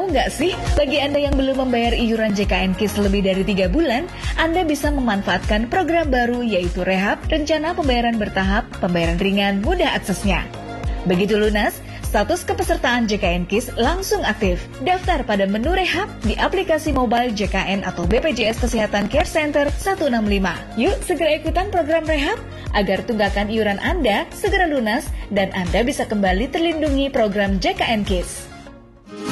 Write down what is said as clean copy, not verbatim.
Tahu nggak sih, bagi Anda yang belum membayar iuran JKN KIS lebih dari 3 bulan, Anda bisa memanfaatkan program baru yaitu Rehab, rencana pembayaran bertahap, pembayaran ringan, mudah aksesnya. Begitu lunas, status kepesertaan JKN KIS langsung aktif. Daftar pada menu Rehab di aplikasi mobile JKN atau BPJS Kesehatan Care Center 165. Yuk segera ikutan program Rehab agar tunggakan iuran Anda segera lunas dan Anda bisa kembali terlindungi program JKN KIS.